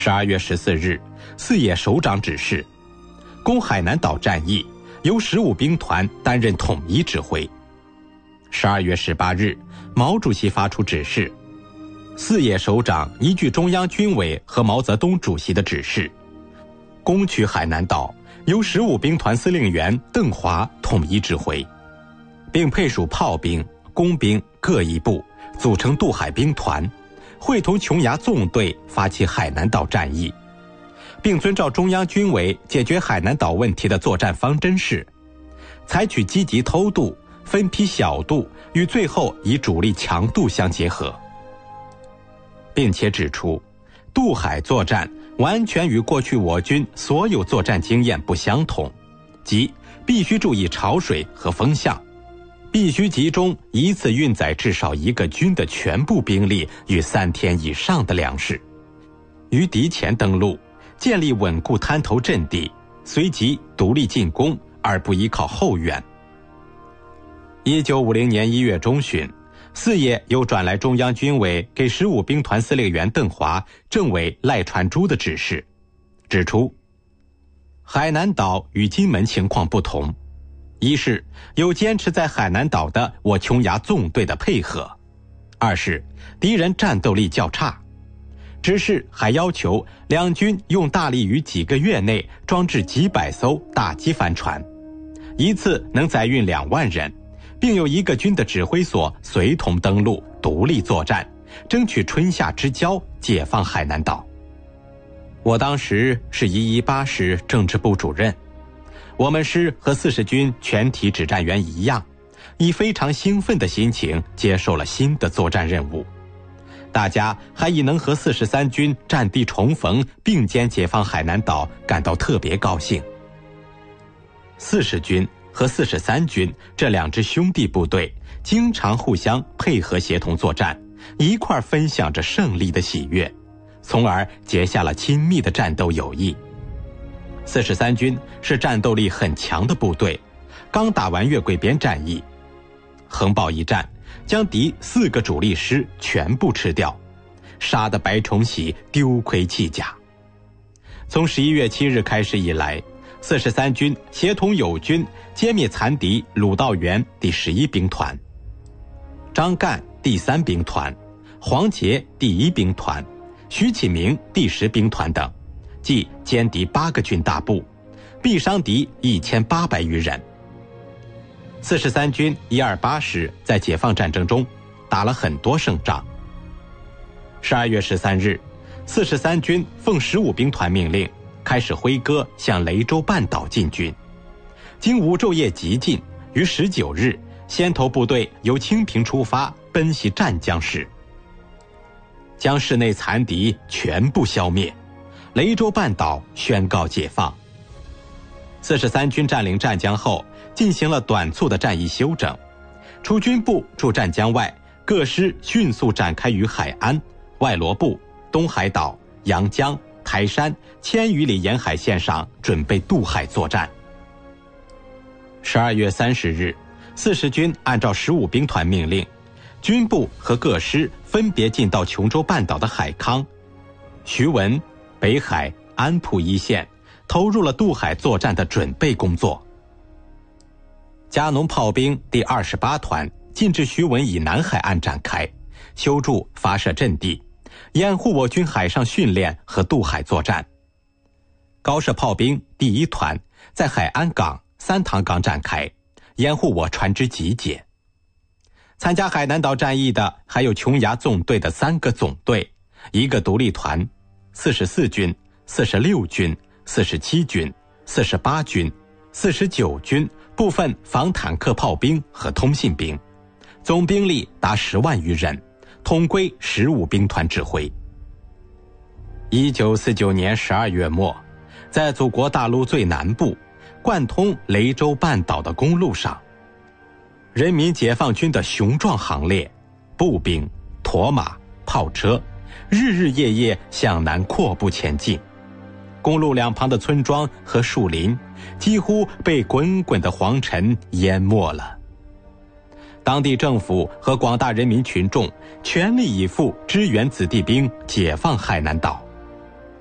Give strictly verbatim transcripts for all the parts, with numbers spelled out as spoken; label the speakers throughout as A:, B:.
A: 十二月十四日，四野首长指示，攻海南岛战役由十五兵团担任统一指挥。十二月十八日，毛主席发出指示，四野首长依据中央军委和毛泽东主席的指示，攻取海南岛由十五兵团司令员邓华统一指挥，并配属炮兵、工兵各一部，组成渡海兵团，会同琼崖纵队发起海南岛战役，并遵照中央军委解决海南岛问题的作战方针是，采取积极偷渡、分批小渡与最后以主力强渡相结合，并且指出，渡海作战完全与过去我军所有作战经验不相同，即必须注意潮水和风向，必须集中一次运载至少一个军的全部兵力与三天以上的粮食，于敌前登陆，建立稳固滩头阵地，随即独立进攻，而不依靠后援。一九五零年一月中旬，四野又转来中央军委给十五兵团司令员邓华、政委赖传珠的指示，指出海南岛与金门情况不同，一是有坚持在海南岛的我琼崖纵队的配合，二是敌人战斗力较差，指示还要求两军用大力于几个月内装置几百艘大机帆船，一次能载运两万人，并有一个军的指挥所随同登陆，独立作战，争取春夏之交解放海南岛。我当时是一一八师政治部主任，我们师和四十军全体指战员一样，以非常兴奋的心情接受了新的作战任务。大家还以能和四十三军战地重逢，并肩解放海南岛感到特别高兴。四十军和四十三军这两支兄弟部队经常互相配合协同作战，一块分享着胜利的喜悦，从而结下了亲密的战斗友谊。四十三军是战斗力很强的部队，刚打完越桂边战役，横报一战将敌四个主力师全部吃掉，杀得白崇禧丢盔弃甲。从十一月七日开始以来，四十三军协同友军歼灭残敌鲁道元第十一兵团、张干第三兵团、黄杰第一兵团、徐启明第十兵团等，即歼敌八个军大部，毙伤敌一千八百余人。四十三军一二八师在解放战争中打了很多胜仗。十二月十三日，四十三军奉十五兵团命令，开始挥戈向雷州半岛进军。经五昼夜急进，于十九日，先头部队由清平出发，奔袭湛江市，将市内残敌全部消灭，雷州半岛宣告解放。四十三军占领湛江后，进行了短促的战役休整，除军部驻湛江外，各师迅速展开于海安、外罗部、东海岛、阳江、台山千余里沿海线上准备渡海作战。十二月三十日，四十军按照十五兵团命令，军部和各师分别进到琼州半岛的海康、徐闻、北海、安浦一线，投入了渡海作战的准备工作。加农炮兵第二十八团进至徐闻以南海岸展开，修筑发射阵地，掩护我军海上训练和渡海作战。高射炮兵第一团在海安港、三塘港展开，掩护我船只集结。参加海南岛战役的还有琼崖纵队的三个总队、一个独立团、四十四军、四十六军、四十七军、四十八军、四十九军部分防坦克炮兵和通信兵，总兵力达十万余人，统归十五兵团指挥。一九四九年十二月末，在祖国大陆最南部贯通雷州半岛的公路上，人民解放军的雄壮行列，步兵、驮马、炮车，日日夜夜向南阔步前进。公路两旁的村庄和树林几乎被滚滚的黄尘淹没了。当地政府和广大人民群众全力以赴支援子弟兵解放海南岛。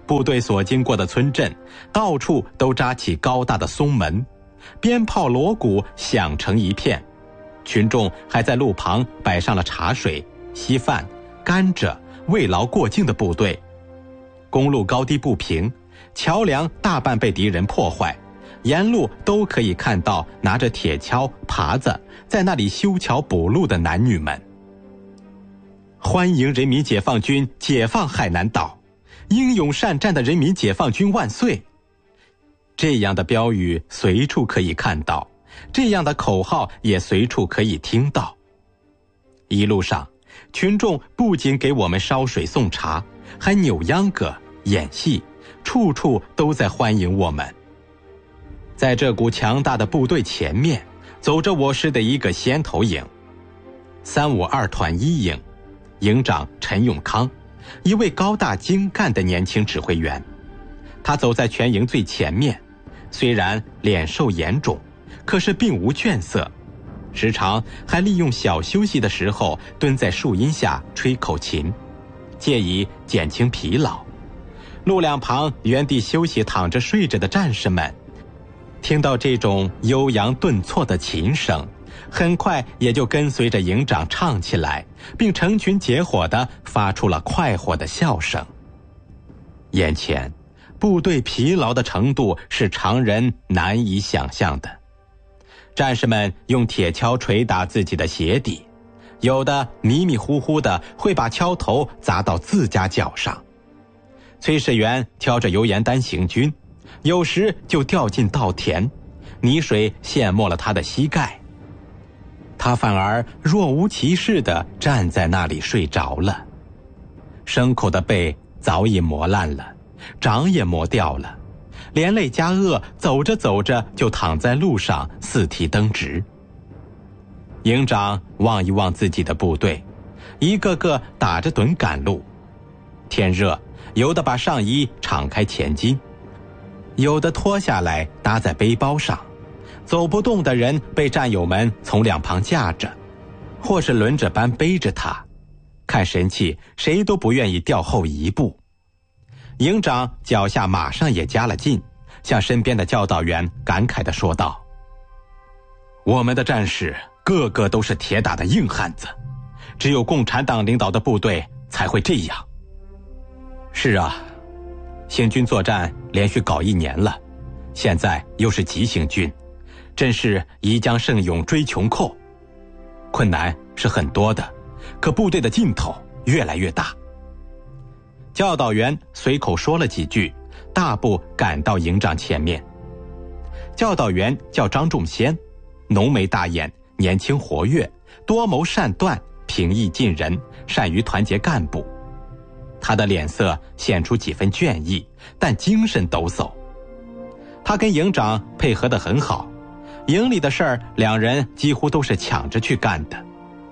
A: 部队所经过的村镇，到处都扎起高大的松门，鞭炮锣鼓响成一片。群众还在路旁摆上了茶水、稀饭、甘蔗，慰劳过境的部队。公路高低不平，桥梁大半被敌人破坏，沿路都可以看到拿着铁锹、耙子在那里修桥补路的男女们。欢迎人民解放军解放海南岛，英勇善战的人民解放军万岁！这样的标语随处可以看到，这样的口号也随处可以听到。一路上，群众不仅给我们烧水送茶，还扭秧歌、演戏，处处都在欢迎我们。在这股强大的部队前面，走着我师的一个先头营，三五二团一营，营长陈永康，一位高大精干的年轻指挥员。他走在全营最前面，虽然脸瘦眼肿，可是并无倦色，时常还利用小休息的时候蹲在树荫下吹口琴，借以减轻疲劳。路两旁原地休息躺着睡着的战士们，听到这种悠扬顿挫的琴声，很快也就跟随着营长唱起来，并成群结伙地发出了快活的笑声。眼前部队疲劳的程度是常人难以想象的。战士们用铁锹捶打自己的鞋底，有的迷迷糊糊的会把锹头砸到自家脚上。炊事员挑着油盐担行军，有时就掉进稻田，泥水陷没了他的膝盖，他反而若无其事地站在那里睡着了。牲口的背早已磨烂了，掌也磨掉了，连累加饿，走着走着就躺在路上四蹄蹬直。营长望一望自己的部队，一个个打着盹赶路。天热，有的把上衣敞开前襟，有的脱下来搭在背包上，走不动的人被战友们从两旁架着，或是轮着班背着他，看神气谁都不愿意掉后一步。营长脚下马上也加了劲，向身边的教导员感慨地说道：我们的战士个个都是铁打的硬汉子，只有共产党领导的部队才会这样。是啊，行军作战连续搞一年了，现在又是急行军，真是宜将胜勇追穷寇。困难是很多的，可部队的劲头越来越大。教导员随口说了几句，大步赶到营长前面。教导员叫张仲先，浓眉大眼，年轻活跃，多谋善断，平易近人，善于团结干部。他的脸色显出几分倦意，但精神抖擞。他跟营长配合得很好，营里的事儿两人几乎都是抢着去干的。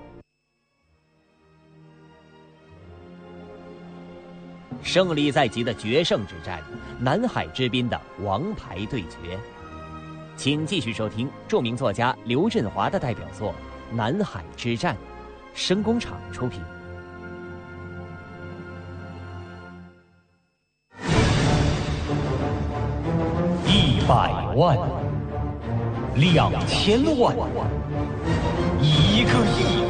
B: 胜利在即的决胜之战，南海之滨的王牌对决。请继续收听著名作家刘振华的代表作《南海之战》，声工厂出品。
C: 一百万，两千万，一个亿。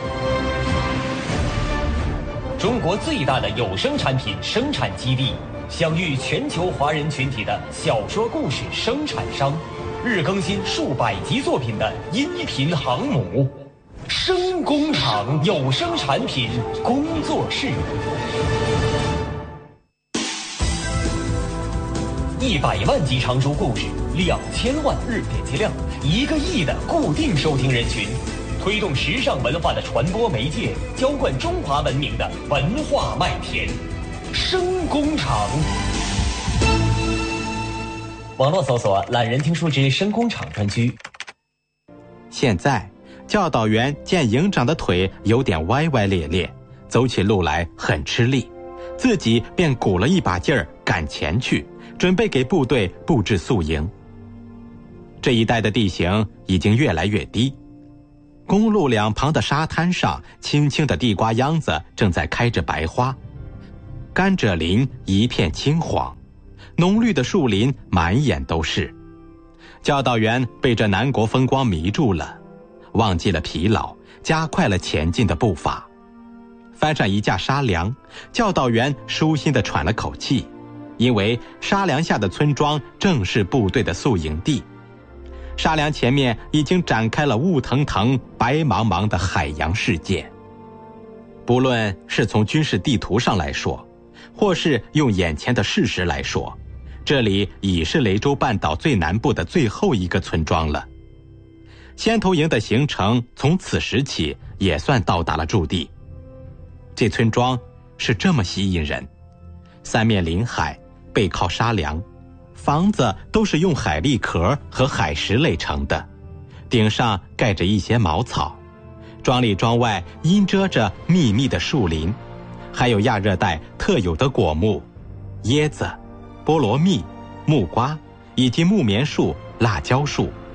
C: 中国最大的有声产品生产基地，享誉全球华人群体的小说故事生产商，日更新数百集作品的音频航母，声工厂有声产品工作室。一百万集长书故事，两千万日点击量，一个亿的固定收听人群，推动时尚文化的传播媒介，浇灌中华文明的文化麦田。声工厂。网络搜索“懒人听书之声工厂”专区。
A: 现在，教导员见营长的腿有点歪歪咧咧，走起路来很吃力，自己便鼓了一把劲儿赶前去，准备给部队布置宿营。这一带的地形已经越来越低，公路两旁的沙滩上，青青的地瓜秧子正在开着白花。 甘蔗林一片青黄，浓绿的树林满眼都是。教导员被这南国风光迷住了，忘记了疲劳，加快了前进的步伐。翻上一架沙梁，教导员舒心地喘了口气，因为沙梁下的村庄正是部队的宿营地。沙梁前面已经展开了雾腾腾、白茫茫的海洋世界。不论是从军事地图上来说，或是用眼前的事实来说，这里已是雷州半岛最南部的最后一个村庄了。先头营的行程从此时起也算到达了驻地。这村庄是这么吸引人，三面临海，背靠沙梁，房子都是用海蛎壳和海石垒成的，顶上盖着一些茅草，庄里庄外阴遮着密密的树林，还有亚热带特有的果木，椰子、菠萝蜜、木瓜以及木棉树、辣椒树、